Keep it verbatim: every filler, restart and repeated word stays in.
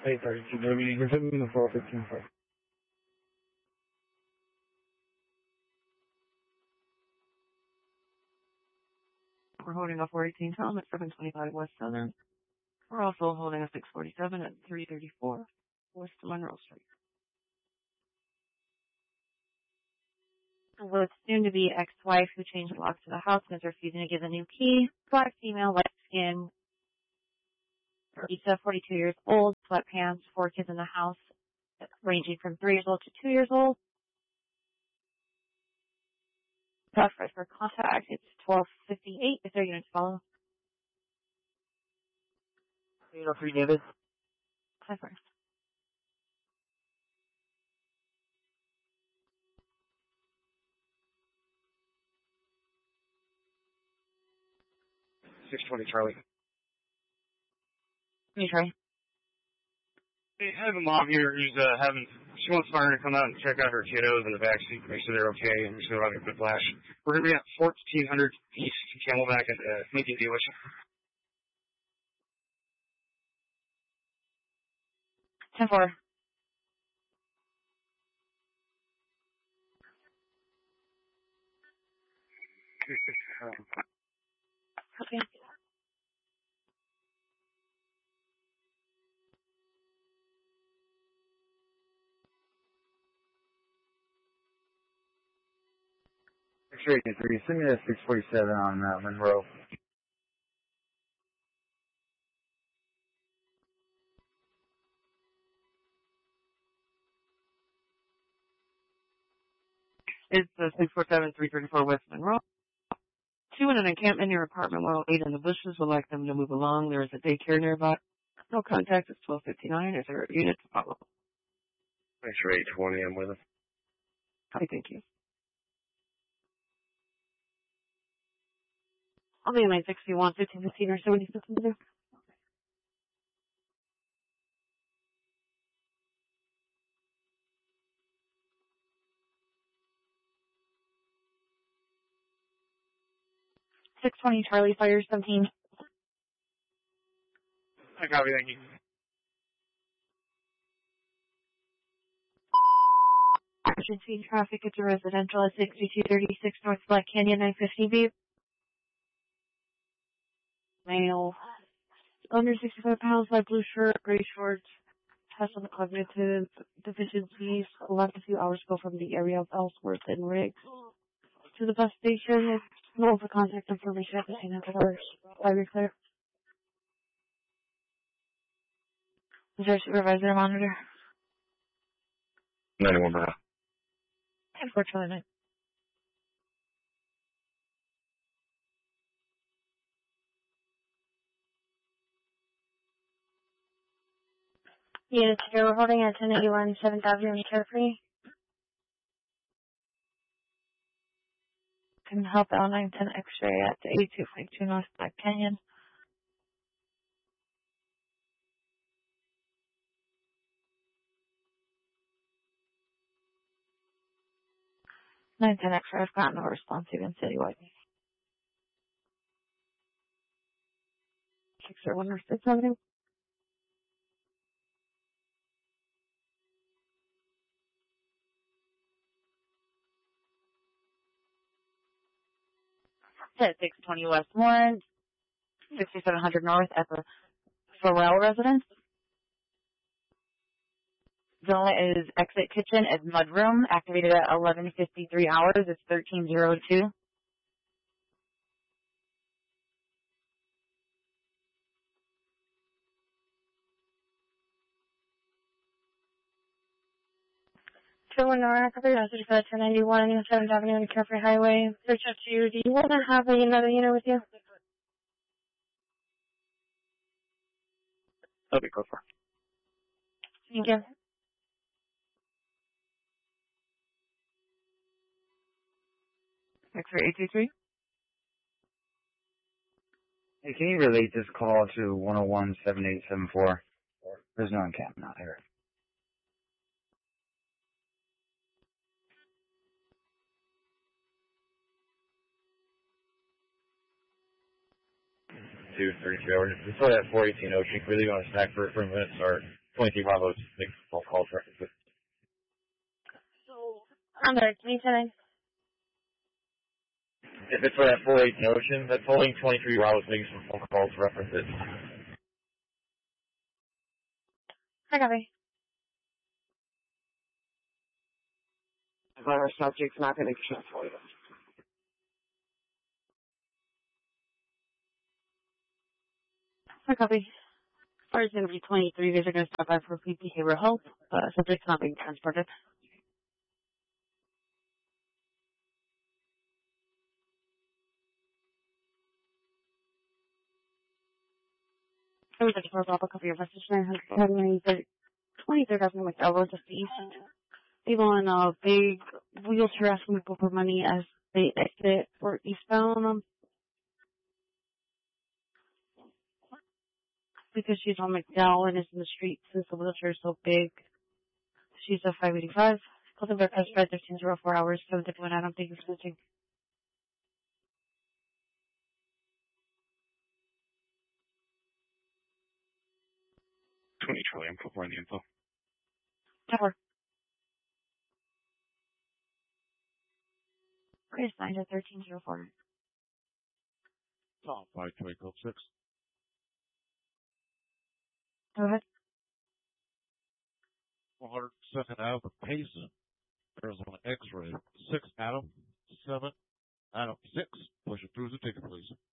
eight thirty-two, maybe. You're sitting in the four fifteen first. We're holding a four eighteen Tom at seven twenty-five West Southern. We're also holding a six forty-seven at three thirty-four West Monroe Street. With soon-to-be ex-wife who changed the lock to the house and is refusing to give the new key. Black female, light skin. Lisa, forty-two years old, sweatpants, four kids in the house, ranging from three years old to two years old. Preference for contact, it's twelve fifty-eight. If their units follow. eight oh three David. Hi first. six twenty Charlie. Can you try? Hey, I have a mom here who's uh, having, she wants fire to come out and check out her kiddos in the backseat, make sure they're okay, and make sure they're having a good flash. We're going to be at fourteen hundred East Camelback at the uh, Lincoln dealership. ten four. Okay. six eighty-three, send me a six forty-seven on uh, Monroe. It's the six forty-seven three thirty-four West Monroe. Two in an encampment near apartment one oh eight in the bushes. Would like them to move along. There is a daycare nearby. No contact. It's twelve fifty-nine. Is there a unit to follow? Thanks for eight twenty, I'm with him. Hi, thank you. I'll be in my sixty-one, fifteen, fifteen, or seventy fifteen. six twenty Charlie, fire seventeen. I copy, thank you. Emergency traffic, it's a residential at sixty-two thirty-six North Black Canyon, nine fifty B. Male. Under sixty-five pounds, light blue shirt, gray shorts. Test on the cognitive deficiencies. Left a few hours ago from the area of Ellsworth and Riggs. To the bus station. No for contact information at the scene of the worst. I be clear. Is there a supervisor or monitor? ninety-one Bravo. Unfortunately. Unit two, we're holding at ten eighty-one seventh Avenue, Carefree. Can help L nine ten X-ray at the eighty-two fifty-two North Black Canyon. nine ten X-ray, I've gotten no response even citywide. six oh one North Fifth Avenue. At six twenty West Warren, sixty-seven hundred North at the Farrell residence. Zone is exit kitchen at mudroom, activated at eleven fifty-three hours. It's thirteen oh two. two one Nora, copy message for ten ninety-one seventh Avenue and Carefree Highway. Search up to you. Do you want to have another unit with you? Okay, go for it. Thank you. X-ray eight two three. Hey, can you relate this call to one oh one seven eight seven four? There's no encampment out here. two thirty-three hours. It's still at four eighteen Ocean. Can we leave on a snack for, for a minute? Sorry. twenty-three Bravo, making some phone calls references. I'm sorry, can you say that? If it's for that four eight notion, that's holding twenty-three Bravo, making some phone calls references. I copy. But our subject's not going to get for you. I copy. Far as going to be twenty-three, these are going to stop by for behavioral health. Uh, subject's not being transported. I was looking for a drop a copy of message nine hundred twenty-third Avenue McDowell, just east. People in a big wheelchair asking people for money as they exit for eastbound. Um, because she's on McDowell and is in the street since the wheelchair is so big. She's a five eighty-five. Closing their test drive thirteen zero four hours, seven fifty-one. I don't think it's missing. twenty Charlie, I'm covering the info. Tower. Chris, nine to thirteen zero four. Tom, five twenty code six. Go ahead. one hundred second Avenue, Payson, Arizona X-ray. six Adam, seven Adam, six. Push it through the ticket, please.